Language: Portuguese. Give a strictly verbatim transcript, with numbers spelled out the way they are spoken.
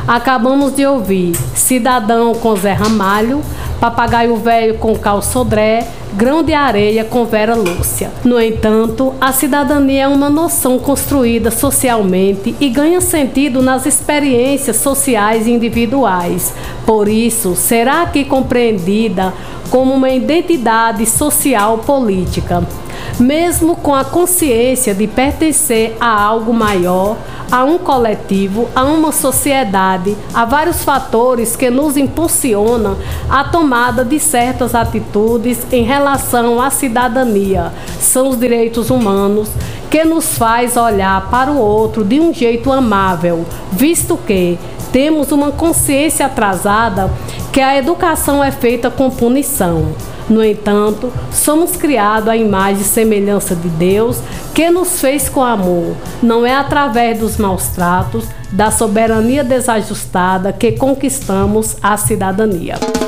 Acabamos de ouvir Cidadão com Zé Ramalho, Papagaio Velho com Cal Sodré, Grão de Areia com Vera Lúcia. No entanto, a cidadania é uma noção construída socialmente e ganha sentido nas experiências sociais e individuais. Por isso, será aqui compreendida como uma identidade social política. Mesmo com a consciência de pertencer a algo maior, a um coletivo, a uma sociedade, há vários fatores que nos impulsionam à tomada de certas atitudes em relação à cidadania. São os direitos humanos que nos faz olhar para o outro de um jeito amável, visto que temos uma consciência atrasada que a educação é feita com punição. No entanto, somos criados à imagem e semelhança de Deus, que nos fez com amor. Não é através dos maus tratos, da soberania desajustada, que conquistamos a cidadania.